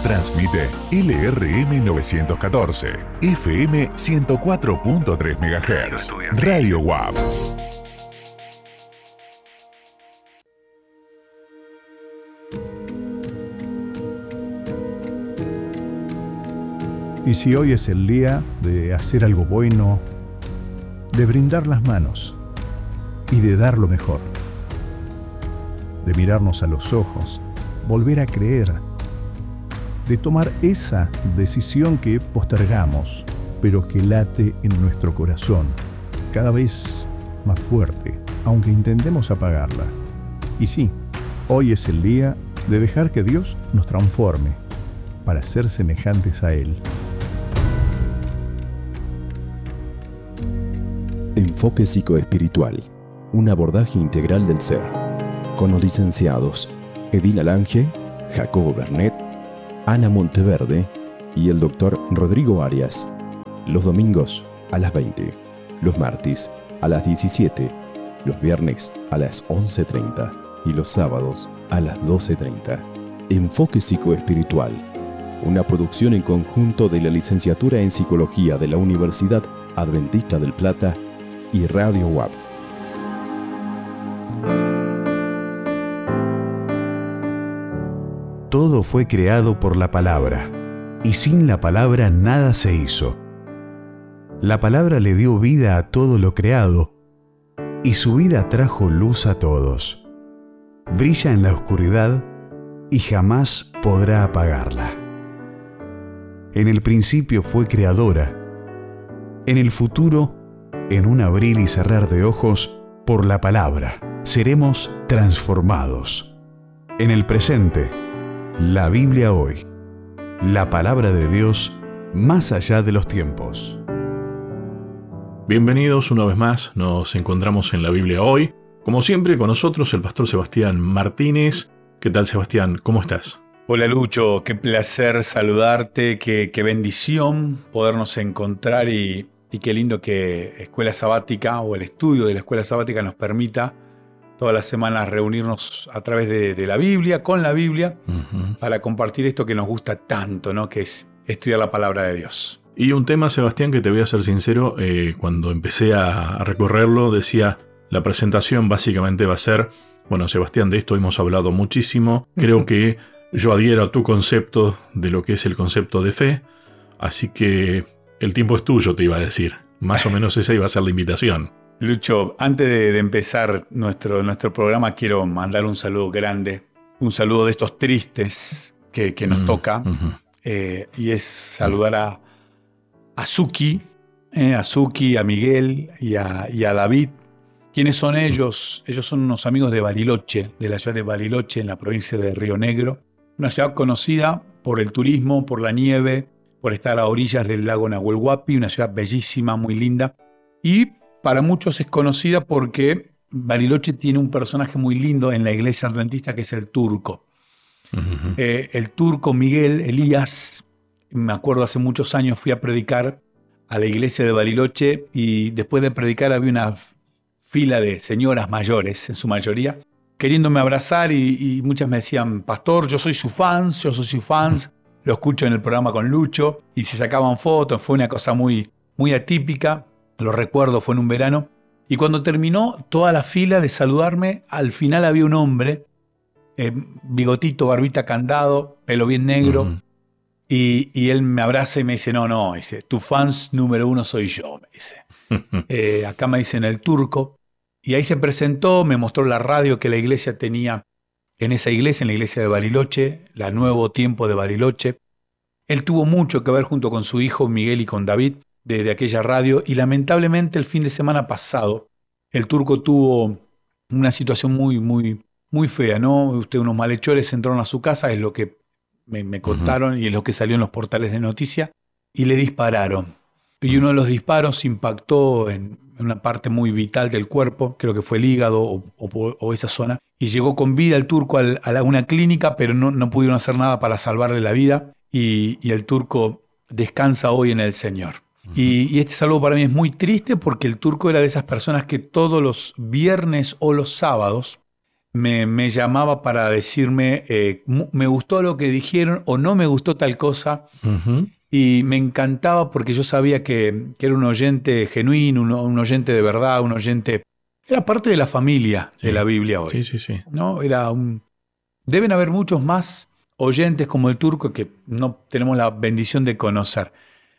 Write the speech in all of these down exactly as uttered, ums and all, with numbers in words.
Transmite L R M novecientos catorce, F M ciento cuatro punto tres megahertz. Radio W A P. Y si hoy es el día de hacer algo bueno, de brindar las manos y de dar lo mejor, de mirarnos a los ojos, volver a creer, de tomar esa decisión que postergamos, pero que late en nuestro corazón, cada vez más fuerte, aunque intentemos apagarla. Y sí, hoy es el día de dejar que Dios nos transforme para ser semejantes a Él. Enfoque psicoespiritual, un abordaje integral del ser, con los licenciados Edina Lange, Jacobo Bernet, Ana Monteverde y el doctor Rodrigo Arias. Los domingos a las veinte, los martes a las diecisiete, los viernes a las once treinta y los sábados a las doce treinta. Enfoque psicoespiritual, una producción en conjunto de la licenciatura en Psicología de la Universidad Adventista del Plata y Radio W A P. Todo fue creado por la palabra, y sin la palabra nada se hizo. La palabra le dio vida a todo lo creado, y su vida trajo luz a todos. Brilla en la oscuridad y jamás podrá apagarla. En el principio fue creadora. En el futuro, en un abrir y cerrar de ojos, por la palabra, seremos transformados. En el presente, la Biblia hoy, la palabra de Dios más allá de los tiempos. Bienvenidos una vez más, nos encontramos en la Biblia hoy. Como siempre, con nosotros el pastor Sebastián Martínez. ¿Qué tal, Sebastián? ¿Cómo estás? Hola, Lucho, qué placer saludarte, qué, qué bendición podernos encontrar y, y qué lindo que Escuela Sabática o el estudio de la Escuela Sabática nos permita todas las semanas reunirnos a través de, de la Biblia, con la Biblia, uh-huh. para compartir esto que nos gusta tanto, ¿no? Que es estudiar la palabra de Dios. Y un tema, Sebastián, que te voy a ser sincero, eh, cuando empecé a, a recorrerlo, decía, la presentación básicamente va a ser, bueno, Sebastián, de esto hemos hablado muchísimo, creo que yo adhiero a tu concepto de lo que es el concepto de fe, así que el tiempo es tuyo, te iba a decir. Más o menos esa iba a ser la invitación. Lucho, antes de, de empezar nuestro, nuestro programa, quiero mandar un saludo grande, un saludo de estos tristes que, que nos uh-huh, toca, uh-huh. Eh, y es saludar a, a Suki, eh, a Suki, a Miguel y a, y a David. ¿Quiénes son ellos? Ellos son unos amigos de Bariloche, de la ciudad de Bariloche, en la provincia de Río Negro, una ciudad conocida por el turismo, por la nieve, por estar a orillas del lago Nahuel Huapi, una ciudad bellísima, muy linda, y para muchos es conocida porque Bariloche tiene un personaje muy lindo en la iglesia adventista que es el turco. Uh-huh. Eh, el turco Miguel Elías, me acuerdo hace muchos años fui a predicar a la iglesia de Bariloche y después de predicar había una fila de señoras mayores, en su mayoría, queriéndome abrazar y, y muchas me decían, pastor, yo soy su fans, yo soy su fans, lo escucho en el programa con Lucho, y se sacaban fotos, fue una cosa muy, muy atípica. Lo recuerdo, fue en un verano, y cuando terminó toda la fila de saludarme, al final había un hombre, eh, bigotito, barbita, candado, pelo bien negro, uh-huh. y, y él me abraza y me dice, no, no, dice, tu fans número uno soy yo, me dice. eh, acá me dicen el turco, y ahí se presentó, me mostró la radio que la iglesia tenía en esa iglesia, en la iglesia de Bariloche, la Nuevo Tiempo de Bariloche. Él tuvo mucho que ver junto con su hijo Miguel y con David, De, de aquella radio, y lamentablemente el fin de semana pasado el turco tuvo una situación muy, muy, muy fea, ¿no? Usted, unos malhechores entraron a su casa, es lo que me, me contaron, uh-huh. y es lo que salió en los portales de noticias, y le dispararon. Y uno de los disparos impactó en una parte muy vital del cuerpo, creo que fue el hígado o, o, o esa zona, y llegó con vida el turco al, a la, una clínica, pero no, no pudieron hacer nada para salvarle la vida, y, y el turco descansa hoy en el Señor. Y, y este saludo para mí es muy triste porque el turco era de esas personas que todos los viernes o los sábados me, me llamaba para decirme, eh, me gustó lo que dijeron o no me gustó tal cosa. Uh-huh. Y me encantaba porque yo sabía que, que era un oyente genuino, un, un oyente de verdad, un oyente... Era parte de la familia sí. de la Biblia hoy. Sí, sí, sí. ¿No? Era un... Deben haber muchos más oyentes como el Turco que no tenemos la bendición de conocer.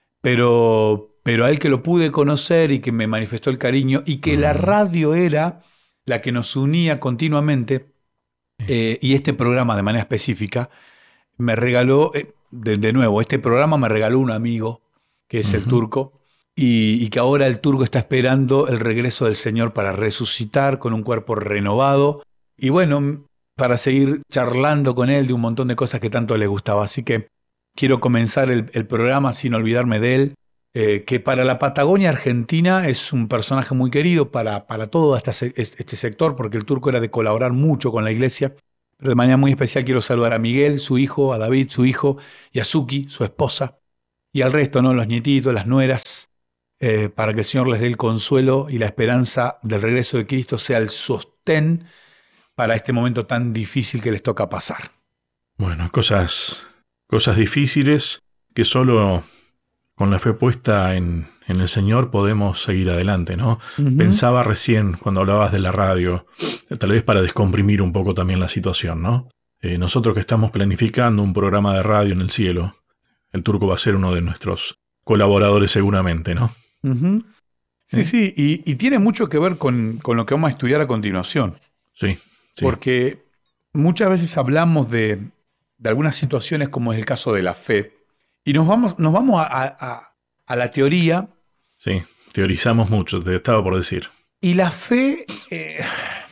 Pero, pero a él que lo pude conocer y que me manifestó el cariño y que uh-huh. la radio era la que nos unía continuamente sí. eh, y este programa de manera específica me regaló... Eh, De, de nuevo, este programa me regaló un amigo, que es uh-huh. el Turco, y, y que ahora el Turco está esperando el regreso del Señor para resucitar con un cuerpo renovado, y bueno, para seguir charlando con él de un montón de cosas que tanto le gustaba. Así que quiero comenzar el, el programa sin olvidarme de él, eh, que para la Patagonia Argentina es un personaje muy querido, para, para todo este, este sector, porque el Turco era de colaborar mucho con la iglesia. Pero de manera muy especial quiero saludar a Miguel, su hijo, a David, su hijo, y a Suki, su esposa, y al resto, ¿no? Los nietitos, las nueras, eh, para que el Señor les dé el consuelo y la esperanza del regreso de Cristo sea el sostén para este momento tan difícil que les toca pasar. Bueno, cosas, cosas difíciles que solo con la fe puesta en, en el Señor podemos seguir adelante, ¿no? Uh-huh. Pensaba recién, cuando hablabas de la radio, tal vez para descomprimir un poco también la situación, ¿no? Eh, nosotros que estamos planificando un programa de radio en el cielo, el Turco va a ser uno de nuestros colaboradores seguramente, ¿no? Uh-huh. Sí, ¿Eh? sí, y, y tiene mucho que ver con, con lo que vamos a estudiar a continuación. Sí, sí. Porque muchas veces hablamos de, de algunas situaciones como es el caso de la fe, y nos vamos, nos vamos a, a, a la teoría. Sí, teorizamos mucho, te estaba por decir. Y la fe eh,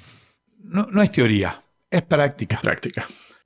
no, no es teoría, es práctica. Es práctica.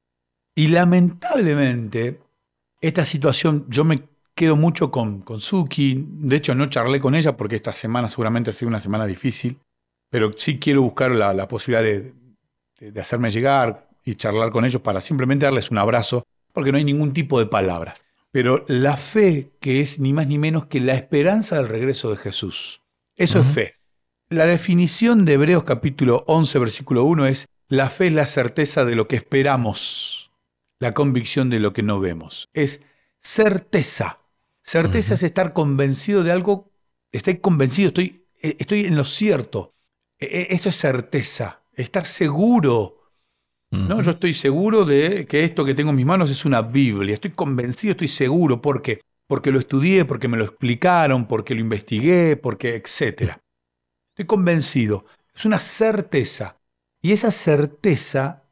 Y lamentablemente, esta situación, yo me quedo mucho con, con Suki. De hecho, no charlé con ella porque esta semana seguramente ha sido una semana difícil. Pero sí quiero buscar la, la posibilidad de, de, de hacerme llegar y charlar con ellos para simplemente darles un abrazo, porque no hay ningún tipo de palabras. Pero la fe, que es ni más ni menos que la esperanza del regreso de Jesús. Eso uh-huh. es fe. La definición de Hebreos capítulo once, versículo uno es: la fe es la certeza de lo que esperamos, la convicción de lo que no vemos. Es certeza. Certeza uh-huh. es estar convencido de algo. Estoy convencido, estoy, estoy en lo cierto. Esto es certeza, estar seguro. ¿No? Yo estoy seguro de que esto que tengo en mis manos es una Biblia. Estoy convencido, estoy seguro. ¿Por qué? Porque lo estudié, porque me lo explicaron, porque lo investigué, porque etcétera. Estoy convencido. Es una certeza. Y esa certeza,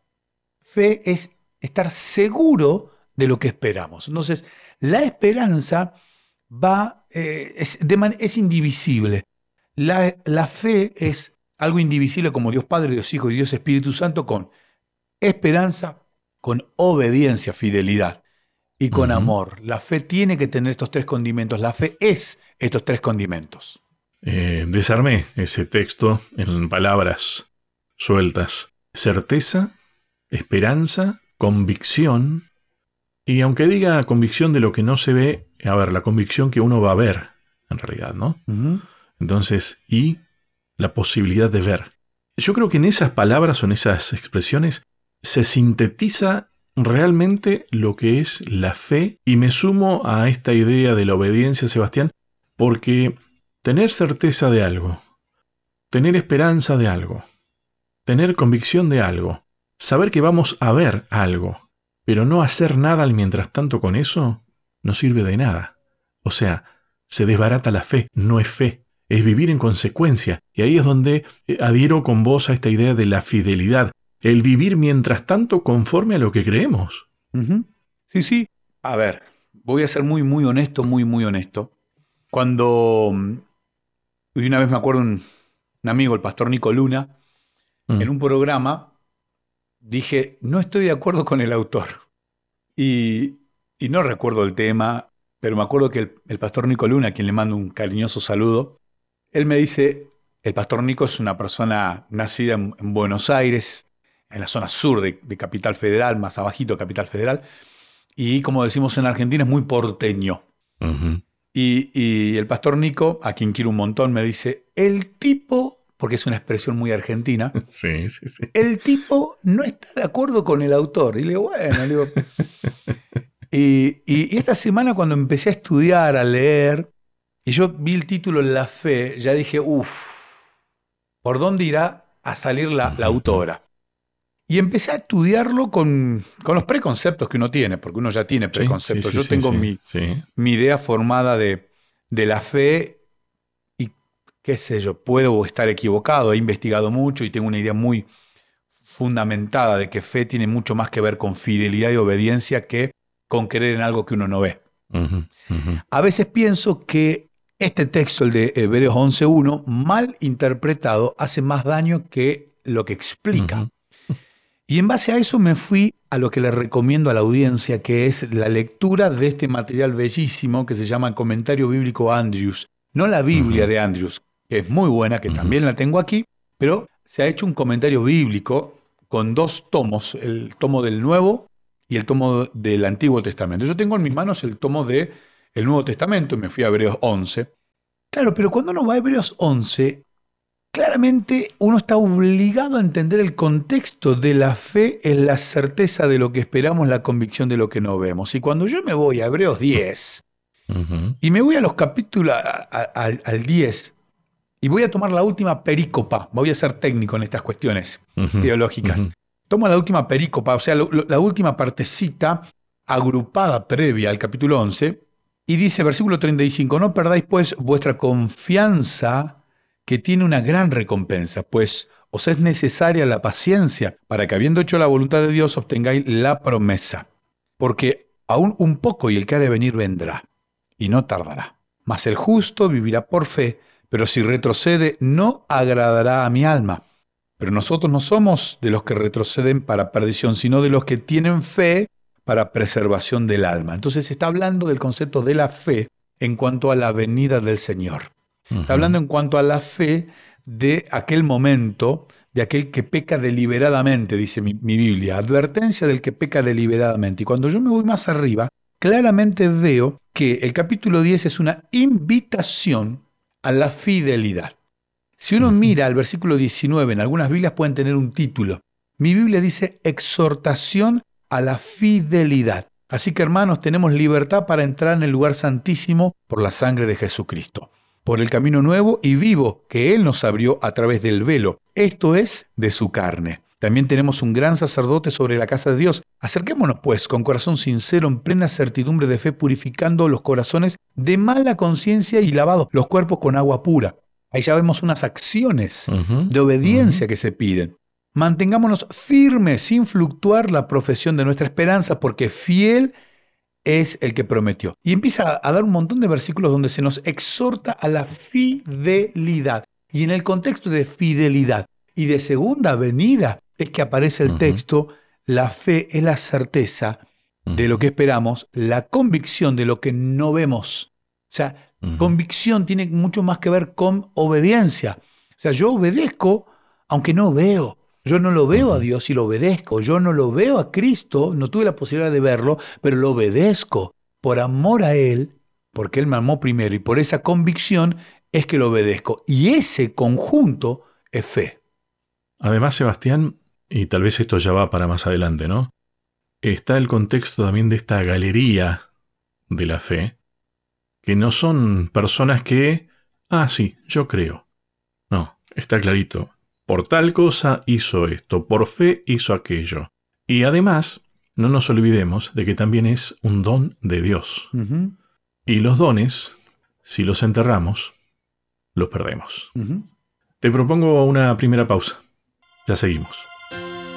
fe, es estar seguro de lo que esperamos. Entonces, la esperanza va, eh, es, de man- es indivisible. La, la fe es algo indivisible como Dios Padre, Dios Hijo y Dios Espíritu Santo, con esperanza, con obediencia, fidelidad y con uh-huh. amor. La fe tiene que tener estos tres condimentos. La fe es estos tres condimentos. Eh, desarmé ese texto en palabras sueltas. Certeza, esperanza, convicción. Y aunque diga convicción de lo que no se ve, a ver, la convicción que uno va a ver, en realidad, ¿no? Uh-huh. Entonces, y la posibilidad de ver. Yo creo que en esas palabras o en esas expresiones se sintetiza realmente lo que es la fe, y me sumo a esta idea de la obediencia, Sebastián, porque tener certeza de algo, tener esperanza de algo, tener convicción de algo, saber que vamos a ver algo, pero no hacer nada al mientras tanto con eso, no sirve de nada. O sea, se desbarata la fe, no es fe, es vivir en consecuencia. Y ahí es donde adhiero con vos a esta idea de la fidelidad, el vivir mientras tanto conforme a lo que creemos. Uh-huh. Sí, sí. A ver, voy a ser muy, muy honesto, muy, muy honesto. Cuando, y una vez me acuerdo un, un amigo, el pastor Nico Luna, mm. en un programa, dije, no estoy de acuerdo con el autor. Y, y no recuerdo el tema, pero me acuerdo que el, el pastor Nico Luna, a quien le mando un cariñoso saludo, él me dice, el pastor Nico es una persona nacida en, en Buenos Aires, en la zona sur de, de Capital Federal, más abajito de Capital Federal, y como decimos en Argentina, es muy porteño. Uh-huh. Y, y el pastor Nico, a quien quiero un montón, me dice, el tipo porque es una expresión muy argentina. Sí, sí, sí. El tipo no está de acuerdo con el autor. Y le digo, bueno, le digo... y, y esta semana cuando empecé a estudiar, a leer, y yo vi el título La Fe, ya dije, uff, ¿por dónde irá a salir la, la autora? Y empecé a estudiarlo con, con los preconceptos que uno tiene, porque uno ya tiene preconceptos. Sí, sí, sí, yo tengo sí, mi, sí. mi idea formada de, de la fe y qué sé yo, puedo estar equivocado, he investigado mucho y tengo una idea muy fundamentada de que fe tiene mucho más que ver con fidelidad y obediencia que con creer en algo que uno no ve. Uh-huh, uh-huh. A veces pienso que este texto, el de Hebreos once uno, mal interpretado, hace más daño que lo que explica. Uh-huh. Y en base a eso me fui a lo que le recomiendo a la audiencia, que es la lectura de este material bellísimo que se llama Comentario Bíblico Andrews. No la Biblia uh-huh. de Andrews, que es muy buena, que uh-huh. también la tengo aquí, pero se ha hecho un comentario bíblico con dos tomos, el tomo del Nuevo y el tomo del Antiguo Testamento. Yo tengo en mis manos el tomo del Nuevo Testamento y me fui a Hebreos once. Claro, pero cuando uno va a Hebreos once... claramente uno está obligado a entender el contexto de la fe en la certeza de lo que esperamos, la convicción de lo que no vemos. Y cuando yo me voy a Hebreos diez uh-huh. y me voy a los capítulos a, a, a, al diez y voy a tomar la última perícopa, voy a ser técnico en estas cuestiones uh-huh. teológicas, uh-huh. tomo la última perícopa, o sea, lo, lo, la última partecita agrupada previa al capítulo once y dice, versículo treinta y cinco, no perdáis pues vuestra confianza, que tiene una gran recompensa, pues os es necesaria la paciencia para que, habiendo hecho la voluntad de Dios, obtengáis la promesa. Porque aún un poco y el que ha de venir vendrá, y no tardará. Mas el justo vivirá por fe, pero si retrocede, no agradará a mi alma. Pero nosotros no somos de los que retroceden para perdición, sino de los que tienen fe para preservación del alma. Entonces está hablando del concepto de la fe en cuanto a la venida del Señor. Está hablando en cuanto a la fe de aquel momento, de aquel que peca deliberadamente, dice mi, mi Biblia. Advertencia del que peca deliberadamente. Y cuando yo me voy más arriba, claramente veo que el capítulo diez es una invitación a la fidelidad. Si uno uh-huh. mira al versículo diecinueve, en algunas Biblias pueden tener un título. Mi Biblia dice exhortación a la fidelidad. Así que, hermanos, tenemos libertad para entrar en el lugar santísimo por la sangre de Jesucristo, por el camino nuevo y vivo que Él nos abrió a través del velo, esto es, de su carne. También tenemos un gran sacerdote sobre la casa de Dios. Acerquémonos, pues, con corazón sincero, en plena certidumbre de fe, purificando los corazones de mala conciencia y lavados los cuerpos con agua pura. Ahí ya vemos unas acciones uh-huh. de obediencia uh-huh. que se piden. Mantengámonos firmes, sin fluctuar la profesión de nuestra esperanza, porque fiel es el que prometió. Y empieza a dar un montón de versículos donde se nos exhorta a la fidelidad. Y en el contexto de fidelidad y de segunda venida es que aparece el uh-huh. texto, la fe es la certeza uh-huh. de lo que esperamos, la convicción de lo que no vemos. O sea, uh-huh. convicción tiene mucho más que ver con obediencia. O sea, yo obedezco aunque no veo. Yo no lo veo a Dios y lo obedezco. Yo no lo veo a Cristo, no tuve la posibilidad de verlo, pero lo obedezco por amor a Él, porque Él me amó primero y por esa convicción es que lo obedezco. Y ese conjunto es fe. Además, Sebastián, y tal vez esto ya va para más adelante, ¿no? Está el contexto también de esta galería de la fe, que no son personas que, ah, sí, yo creo. No, está clarito. Por tal cosa hizo esto, por fe hizo aquello. Y además, no nos olvidemos de que también es un don de Dios. Uh-huh. Y los dones, si los enterramos, los perdemos. Uh-huh. Te propongo una primera pausa. Ya seguimos.